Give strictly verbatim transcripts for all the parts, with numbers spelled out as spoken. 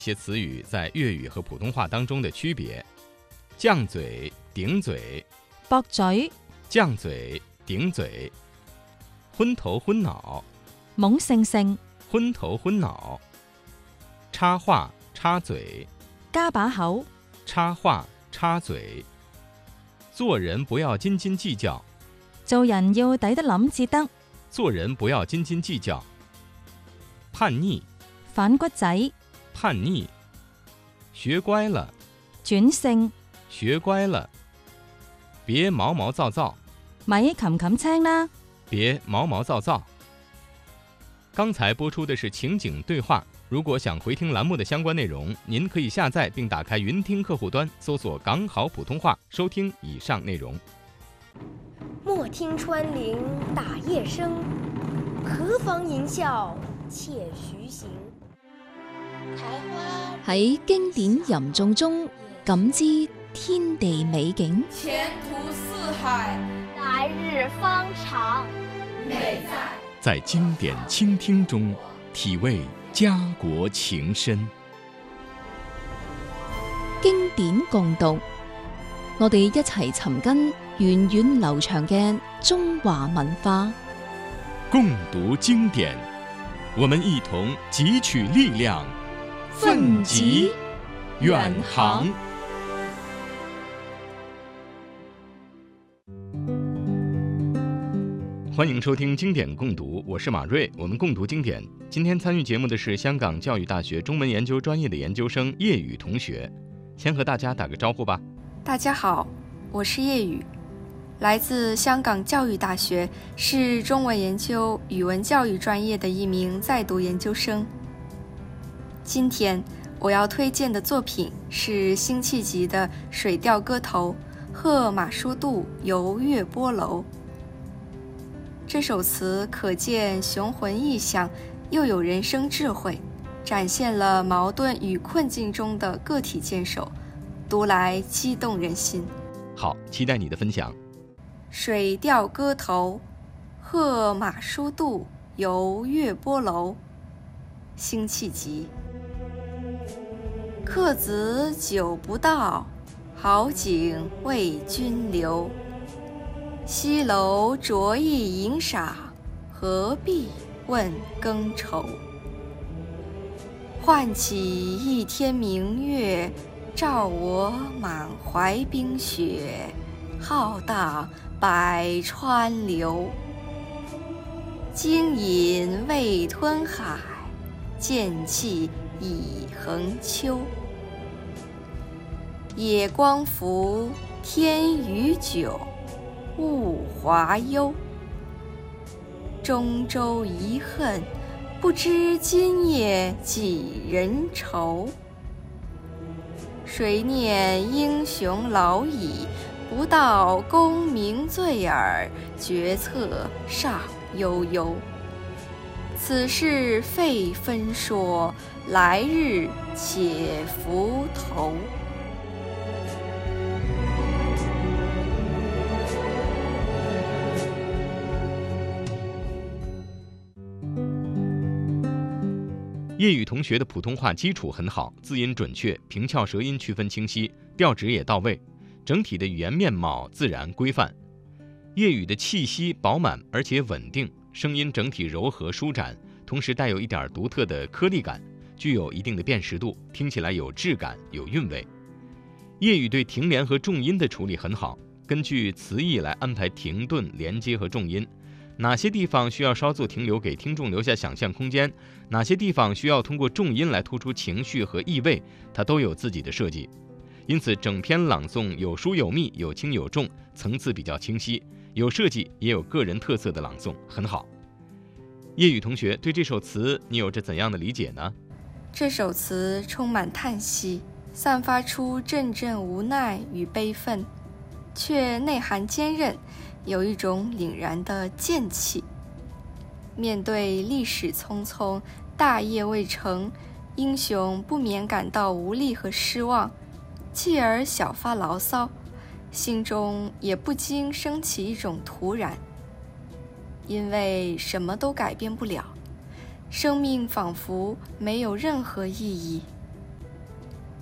一些词语在粤语和普通话当中的区别。犟嘴、頂嘴， 駁嘴、 犟嘴、頂嘴。昏頭昏腦， 懵盛盛、 昏頭昏腦。插話、插嘴， 加把口、 插話、插嘴。做人不要斤斤計較， 做人要抵得諗至得。 做人不要斤斤計較。叛逆、 反骨仔、 叛逆。學乖了， 轉性、 學乖了。別毛毛躁躁， 咪冚冚青啦。 別毛毛躁躁。剛才播出的是情景對話，如果想回聽欄目的相關內容，您可以下載並打開雲聽客戶端，搜索港好普通話，收聽以上內容。 莫聽穿林打葉聲，何妨吟嘯且徐行。 喺經典吟誦中感知天地美景， 前途似海， 來日方長。 美在在經典傾聽中體味家國情深。 經典共讀，我哋一齊尋根源遠流長嘅中華文化。 共讀經典，我們一同汲取力量，奮楫遠航。歡迎收聽經典共讀，我是馬瑞，我們共讀經典。今天參與節目的是香港教育大學中文研究專業的研究生葉宇同學，先和大家打個招呼吧。 大家好，我是葉宇，來自香港教育大學，是中文研究語文教育專業的一名在讀研究生。今天我要推薦的作品是辛棄疾的《水調歌頭·賀馬書度遊月波樓》。這首詞可見雄渾意象，又有人生智慧，展現了矛盾與困境中的個體堅守，讀來激動人心。 好，期待你的分享。 水調歌頭，賀馬書度遊月波樓。辛棄疾。客子久不到，好景為君留。西樓着意盈賞，何必問更愁。喚起一天明月，照我滿懷冰雪，浩蕩百川流。鯨飲未吞海，劍氣已橫秋。野光浮，天餘久，物華憂。中州遺恨，不知今夜幾人愁。誰念英雄老矣，不道功名罪耳，決策尚悠悠。此事費分說，來日且浮頭。 葉宇同學的普通話基礎很好，字音準確，平翹舌音區分清晰，調值也到位，整體的語言面貌自然規範。葉宇的氣息飽滿而且穩定，聲音整體柔和舒展，同時帶有一點獨特的顆粒感，具有一定的辨識度，聽起來有質感有韻味。葉宇對停連和重音的處理很好，根據詞義來安排停頓連接和重音，哪些地方需要稍作停留給聽眾留下想象空間，哪些地方需要通過重音來突出情緒和意味，它都有自己的設計。因此整篇朗誦有疏有密，有輕有重，層次比較清晰，有設計也有個人特色的朗誦，很好。葉宇同學，對這首詞你有着怎樣的理解呢？ 這首詞充滿嘆息，散發出陣陣無奈與悲憤，卻內涵堅韌，有一種凜然的劍氣。面對歷史匆匆，大業未成，英雄不免感到無力和失望，繼而小發牢騷，心中也不禁升起一種突然，因為什麼都改變不了，生命仿佛沒有任何意義，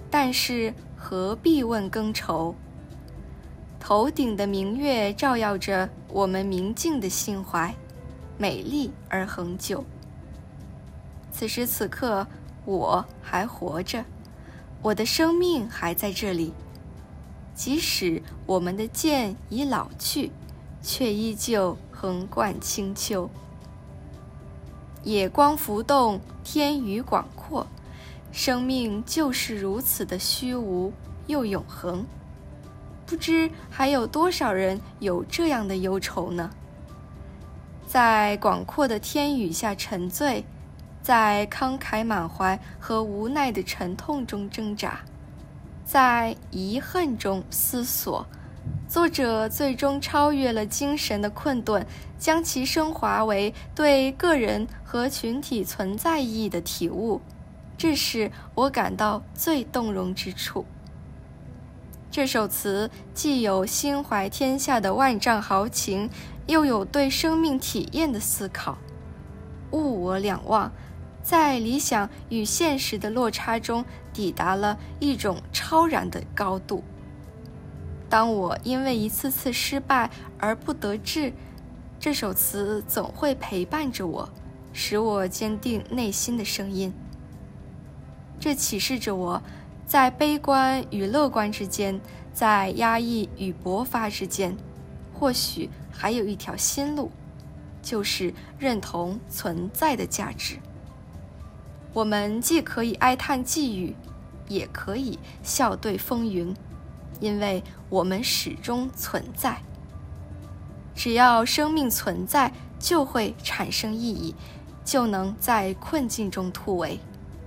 但是何必问更愁？头顶的明月照耀着我们明净的心怀，美丽而恒久。此时此刻，我还活着，我的生命还在这里。即使我们的剑已老去，却依旧横贯清秋。野光浮动，天宇广阔，生命就是如此的虚无又永恒。不知还有多少人有这样的忧愁呢？在广阔的天宇下沉醉，在慷慨满怀和无奈的沉痛中挣扎，在遗恨中思索，作者最终超越了精神的困顿，将其升华为对个人和群体存在意义的体悟，这是我感到最动容之处。这首词既有心怀天下的万丈豪情，又有对生命体验的思考。物我两忘，在理想与现实的落差中抵达了一种超然的高度。当我因为一次次失败而不得志，这首词总会陪伴着我，使我坚定内心的声音。这启示着我，在悲观与乐观之间，在压抑与勃发之间，或许还有一条新路，就是认同存在的价值。我们既可以哀叹际遇，也可以笑对风云，因为我们始终存在。只要生命存在，就会产生意义，就能在困境中突围。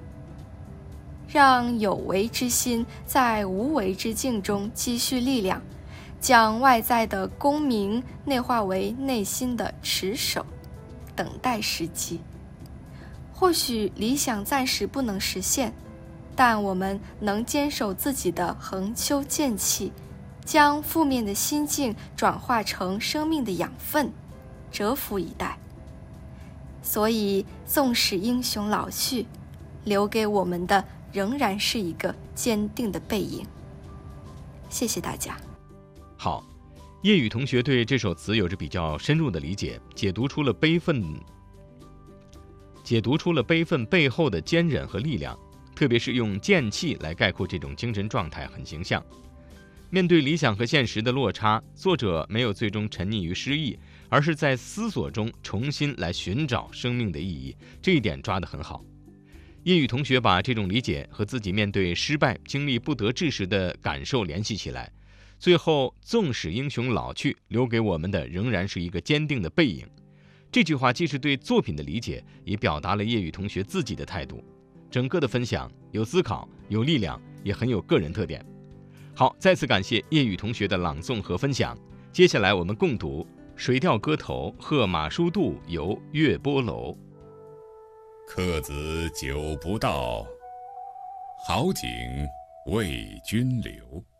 让有为之心在无为之境中积蓄力量，将外在的功名内化为内心的持守，等待时机。或许理想暂时不能实现，但我们能坚守自己的横秋剑气，将负面的心境转化成生命的养分，蛰伏以待。所以，纵使英雄老去，留给我们的仍然是一个坚定的背影。谢谢大家。 好，叶宇同学对这首词有着比较深入的理解，解读出了悲愤，解读出了悲愤背后的坚韧和力量，特别是用剑气来概括这种精神状态，很形象。面对理想和现实的落差，作者没有最终沉溺于失意，而是在思索中重新来寻找生命的意义，这一点抓得很好。叶宇同学把这种理解和自己面对失败、经历不得志时的感受联系起来，最后纵使英雄老去，留给我们的仍然是一个坚定的背影。这句话既是对作品的理解，也表达了叶宇同学自己的态度。整个的分享有思考、有力量，也很有个人特点。好，再次感谢叶宇同学的朗诵和分享。接下来我们共读《水调歌头·贺马书度游月波楼》。 客子久不到，好景为君留。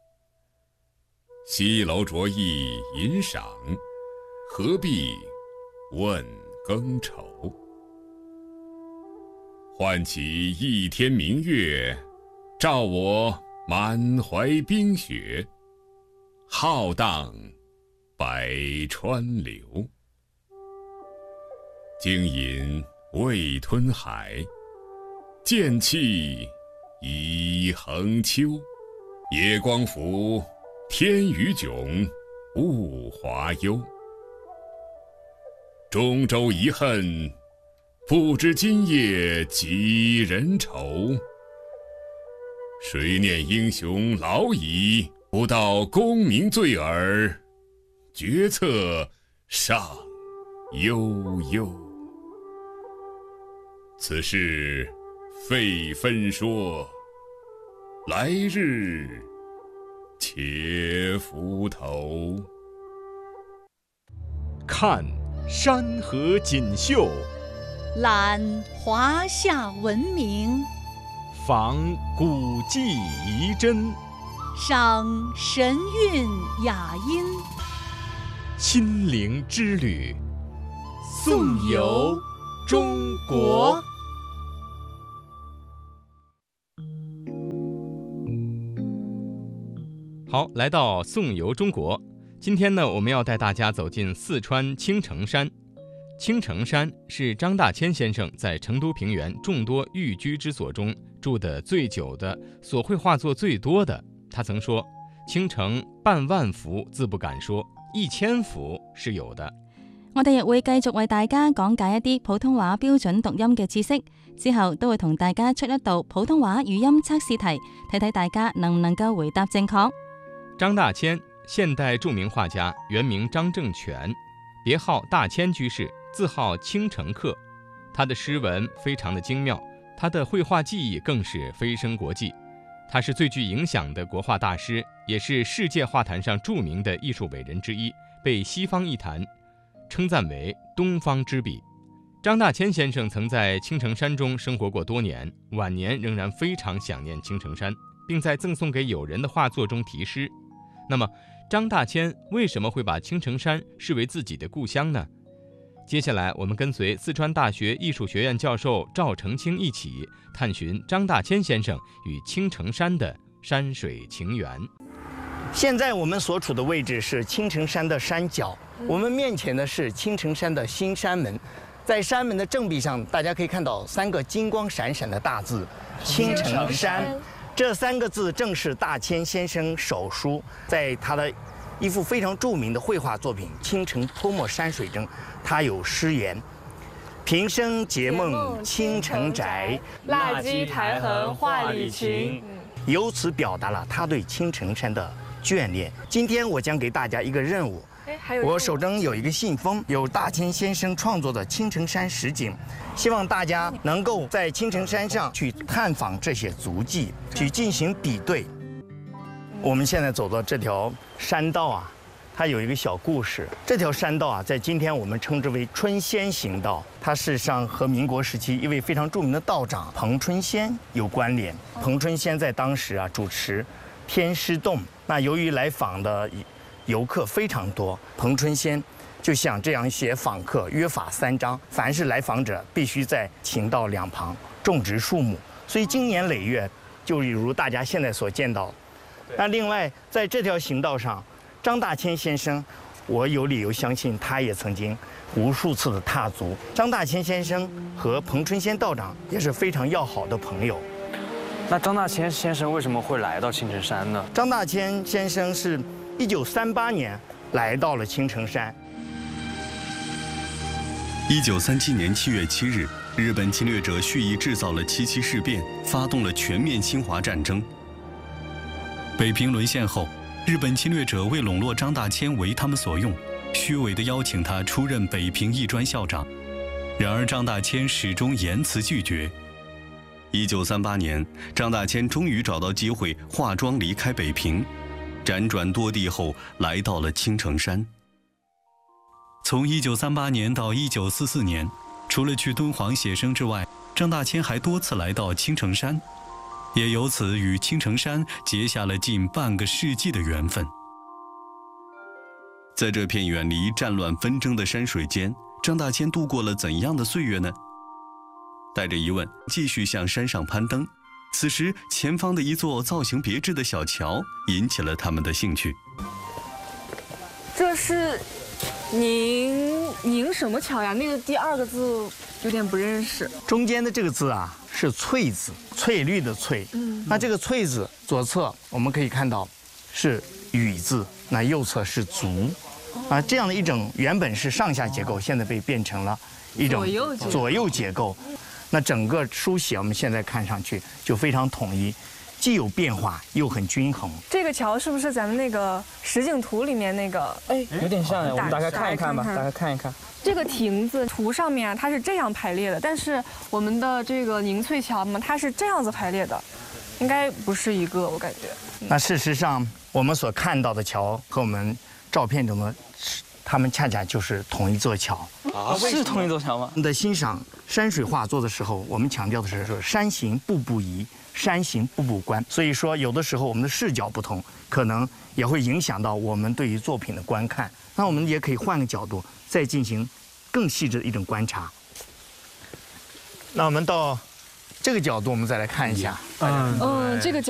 西楼着意吟赏，何必问更愁？唤起一天明月，照我满怀冰雪，浩荡百川流。经饮未吞海，剑气已横秋。野光浮，天宇迥，物华幽。中州遗恨，不知今夜几人愁。谁念英雄老矣，不道功名罪耳，决策尚悠悠。此事费分说，来日且浮头。 看山河锦绣， 览华夏文明， 访古迹遗珍， 赏神韵雅音， 亲临之旅，颂游中国。 好，来到宋游中国，今天呢，我们要带大家走进四川青城山。青城山是张大千先生在成都平原众多寓居之所中住得最久的，所绘画作最多的。他曾说：“青城半萬幅自不敢說，一千幅是有的。” 我哋亦會繼續為大家講解一啲普通話標準讀音嘅知識，之後都會同大家出一道普通話語音測試題，睇睇大家能唔能夠回答正確。 張大千，現代著名畫家，原名張正全，別號大千居士，字號青城客。他的詩文非常的精妙，他的繪畫技藝更是飛升國際。他是最具影響的國畫大師，也是世界畫壇上著名的藝術偉人之一，被西方藝壇稱讚為東方之筆。張大千先生曾在青城山中生活過多年，晚年仍然非常想念青城山，並在贈送給友人的畫作中題詩。那麼張大千為什麼會把青城山視為自己的故鄉呢？接下來我們跟隨四川大學藝術學院教授趙成清一起探尋張大千先生與青城山的山水情緣。 現在我們所處的位置是青城山的山腳，我們面前的是青城山的新山門，在山門的正壁上，大家可以看到三個金光閃閃的大字“青城山”。這三個字正是大千先生手書，在他的一幅非常著名的繪畫作品《青城潑墨山水中》，他有詩言：“平生結夢青城宅， 蠟跡苔痕畫裡情。” 由此表達了他對青城山的眷戀。今天我將給大家一個任務，我手中有一個信封，有大千先生創作的青城山實景，希望大家能夠在青城山上去探訪這些足跡，去進行比對。我們現在走到這條山道啊，它有一個小故事。這條山道啊，在今天我們稱之為春仙行道，它事實上和民國時期一位非常著名的道長彭春仙有關聯。彭春仙在當時啊主持天師洞，那由於來訪的遊客非常多，彭春仙就想這樣寫訪客約法三章，凡是來訪者必須在秦道兩旁種植樹木，所以經年累月，就如大家現在所見到。那另外，在這條行道上，張大千先生，我有理由相信他也曾經無數次的踏足。張大千先生和彭春仙道長也是非常要好的朋友。 那張大千先生為什麼會來到青城山呢？ 張大千先生是一九三八年來到了青城山。 一九三七年七月七日，日本侵略者蓄意制造了七七事變，發動了全面侵華戰爭。北平淪陷後，日本侵略者為籠絡張大千為他們所用，虛偽地邀請他出任北平藝專校長。然而張大千始終嚴詞拒絕。一九三八年，張大千終於找到機會化妝離開北平，輾轉多地後來到了青城山。從一九三八年到一九四四年，除了去敦煌寫生之外，張大千還多次來到青城山，也由此與青城山結下了近半個世紀的緣分。在這片遠離戰亂紛爭的山水間，張大千度過了怎樣的歲月呢？帶着疑問，繼續向山上攀登。此時，前方的一座造型別致的小橋引起了他們的興趣。 這是寧寧什麼橋呀？那個第二個字有點不認識。 中間的這個字啊，是翠字，翠綠的翠。嗯，那這個翠字左側我們可以看到是雨字，那右側是足。啊，這樣的一種原本是上下結構，現在被變成了一種左右結構。那整個書寫我們現在看上去就非常統一，既有變化又很均衡。 這個橋是不是咱們那個實景圖裡面那個？ 哎，有點像，我們大概看一看吧，大概看一看。 這個亭子圖上面它是這樣排列的，但是我們的這個寧翠橋嘛，它是這樣子排列的，應該不是一個，我感覺。 那事實上，我們所看到的橋和我們照片中的，他們恰恰就是同一座橋。 啊，是同一座橋嗎？ 我們在欣賞山水畫作的時候，我們強調的是說山行步步移，山行步步觀。所以說，有的時候我們的視角不同，可能也會影響到我們對於作品的觀看。那我們也可以換個角度，再進行更細緻的一種觀察。那我們到這個角度，我們再來看一下。 嗯，嗯，這個角。